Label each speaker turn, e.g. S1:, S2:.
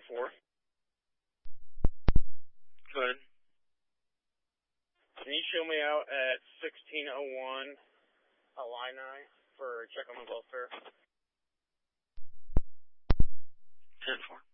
S1: 10-4.
S2: Go ahead.
S1: Can you show me out at 1601 Illini for a check on the welfare?
S2: 10-4.